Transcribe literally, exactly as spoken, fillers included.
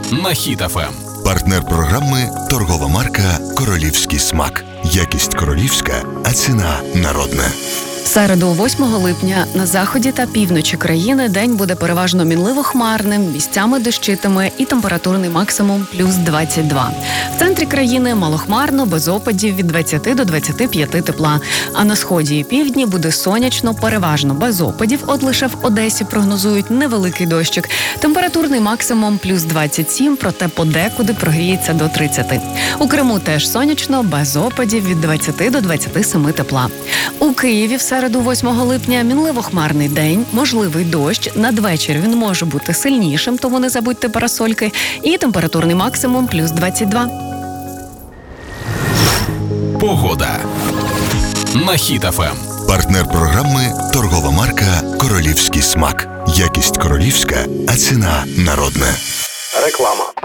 на Хіт еф ем. Партнер програми – торгова марка «Королівський смак». Якість королівська, а ціна народна. В середу, восьмого липня, на заході та півночі країни день буде переважно мінливо-хмарним, місцями дощитиме і температурний максимум плюс двадцять два. В центрі країни малохмарно, без опадів від двадцяти до двадцяти п'яти тепла. А на сході і півдні буде сонячно, переважно без опадів. От лише в Одесі прогнозують невеликий дощик. Температурний максимум плюс двадцять сім, проте подекуди прогріється до тридцяти. У Криму теж сонячно, без опадів від двадцяти до двадцяти семи тепла. У Києві в середу, восьмого липня, мінливо-хмарний день, можливий дощ. Надвечір він може бути сильнішим, тому не забудьте парасольки. І температурний максимум плюс двадцять два. Погода на Хіт еф ем. Партнер програми – торгова марка «Королівський смак». Якість королівська, а ціна народна. Реклама.